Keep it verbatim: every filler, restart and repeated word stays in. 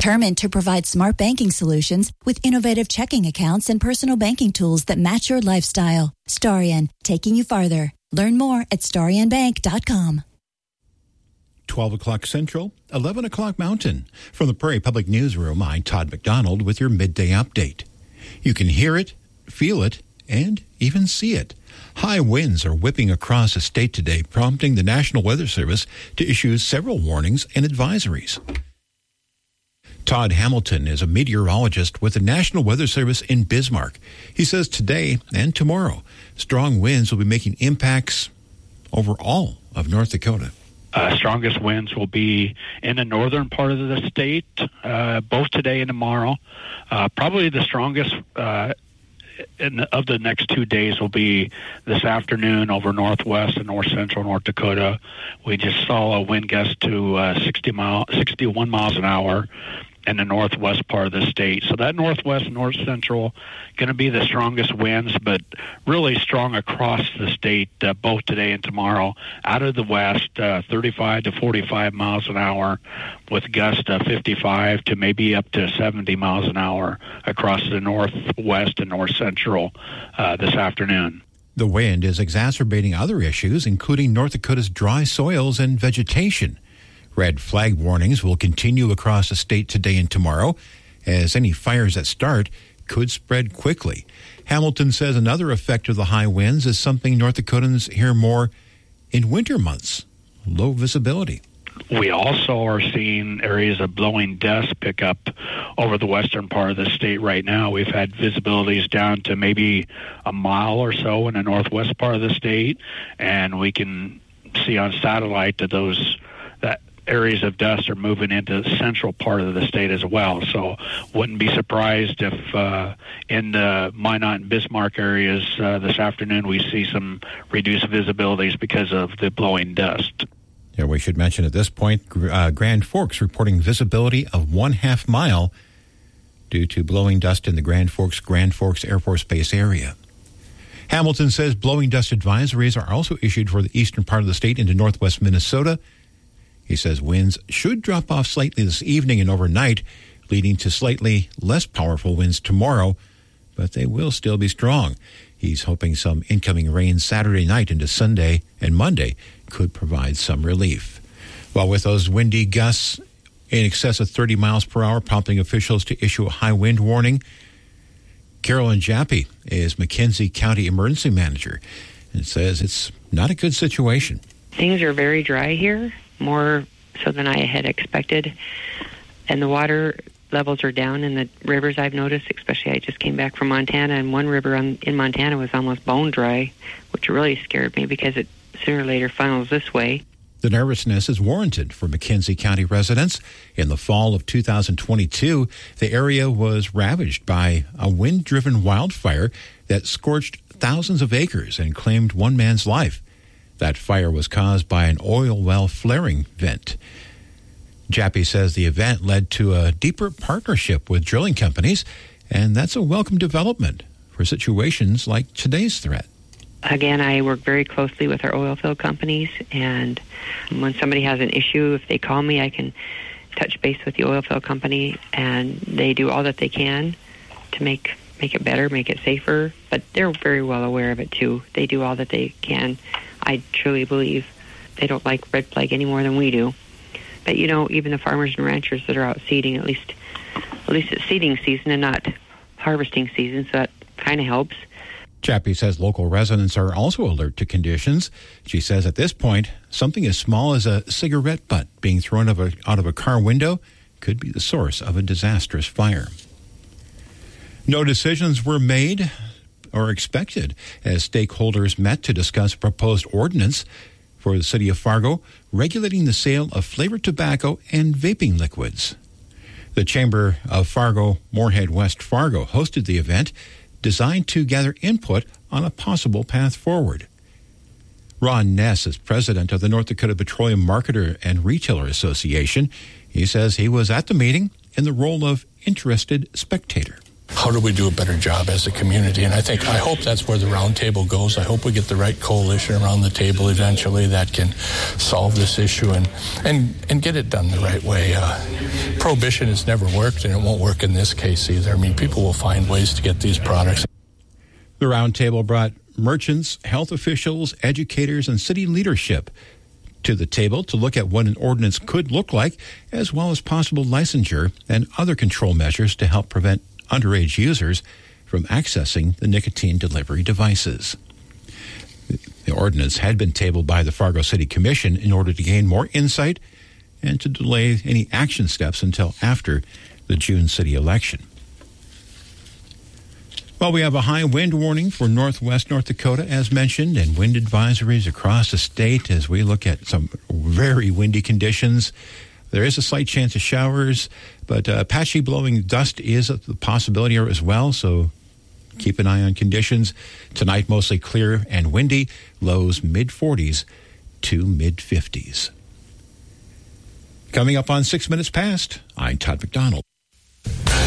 Determined to provide smart banking solutions with innovative checking accounts and personal banking tools that match your lifestyle. Starion, taking you farther. Learn more at starion bank dot com. twelve o'clock Central, eleven o'clock Mountain. From the Prairie Public Newsroom, I'm Todd McDonald with your midday update. You can hear it, feel it, and even see it. High winds are whipping across the state today, prompting the National Weather Service to issue several warnings and advisories. Todd Hamilton is a meteorologist with the National Weather Service in Bismarck. He says today and tomorrow, strong winds will be making impacts over all of North Dakota. Uh, strongest winds will be in the northern part of the state, uh, both today and tomorrow. Uh, probably the strongest uh, in the, of the next two days will be this afternoon over northwest and north central North Dakota. We just saw a wind gust to uh, sixty mile, sixty-one miles an hour in the northwest part of the state. So that northwest and north central going to be the strongest winds, but really strong across the state, uh, both today and tomorrow. Out of the west, uh, thirty-five to forty-five miles an hour, with gusts of fifty-five to maybe up to seventy miles an hour across the northwest and north central uh, this afternoon. The wind is exacerbating other issues, including North Dakota's dry soils and vegetation. Red flag warnings will continue across the state today and tomorrow, as any fires that start could spread quickly. Hamilton says another effect of the high winds is something North Dakotans hear more in winter months: low visibility. We also are seeing areas of blowing dust pick up over the western part of the state right now. We've had visibilities down to maybe a mile or so in the northwest part of the state, and we can see on satellite that those that areas of dust are moving into the central part of the state as well. So wouldn't be surprised if uh, in the Minot and Bismarck areas uh, this afternoon we see some reduced visibilities because of the blowing dust. Yeah, we should mention at this point, uh, Grand Forks reporting visibility of one half mile due to blowing dust in the Grand Forks, Grand Forks Air Force Base area. Hamilton says blowing dust advisories are also issued for the eastern part of the state into northwest Minnesota. He says winds should drop off slightly this evening and overnight, leading to slightly less powerful winds tomorrow, but they will still be strong. He's hoping some incoming rain Saturday night into Sunday and Monday could provide some relief. Well, with those windy gusts in excess of thirty miles per hour, prompting officials to issue a high wind warning, Carolyn Jappy is McKenzie County Emergency Manager and says it's not a good situation. Things are very dry here, more so than I had expected, and the water levels are down in the rivers. I've noticed, especially I just came back from Montana, and one river on, in Montana was almost bone dry, which really scared me because it sooner or later funnels this way. The nervousness is warranted for McKenzie County residents. In the fall of two thousand twenty-two, the area was ravaged by a wind-driven wildfire that scorched thousands of acres and claimed one man's life. That fire was caused by an oil well flaring vent. Jappy says the event led to a deeper partnership with drilling companies, and that's a welcome development for situations like today's threat. Again, I work very closely with our oil field companies, and when somebody has an issue, if they call me, I can touch base with the oil field company, and they do all that they can to make make it better, make it safer, but they're very well aware of it too. They do all that they can. I truly believe they don't like red flag any more than we do. But, you know, even the farmers and ranchers that are out seeding, at least at least it's seeding season and not harvesting season, so that kind of helps. Jappy says local residents are also alert to conditions. She says at this point, something as small as a cigarette butt being thrown out of a, out of a car window could be the source of a disastrous fire. No decisions were made or expected as stakeholders met to discuss a proposed ordinance for the city of Fargo regulating the sale of flavored tobacco and vaping liquids. The Chamber of Fargo, Moorhead West Fargo hosted the event designed to gather input on a possible path forward. Ron Ness is president of the North Dakota Petroleum Marketer and Retailer Association. He says he was at the meeting in the role of interested spectator. how do we do a better job as a community? And I think, I hope that's where the roundtable goes. I hope we get the right coalition around the table eventually that can solve this issue and, and, and get it done the right way. Uh, prohibition has never worked, and it won't work in this case either. I mean, people will find ways to get these products. The roundtable brought merchants, health officials, educators, and city leadership to the table to look at what an ordinance could look like, as well as possible licensure and other control measures to help prevent underage users from accessing the nicotine delivery devices. The ordinance had been tabled by the Fargo City Commission in order to gain more insight and to delay any action steps until after the June city election. Well, we have a high wind warning for northwest North Dakota, as mentioned, and wind advisories across the state as we look at some very windy conditions. There is a slight chance of showers, but uh, patchy blowing dust is a possibility as well, so keep an eye on conditions. Tonight, mostly clear and windy, lows mid forties to mid fifties. Coming up on Six Minutes Past, I'm Todd McDonald.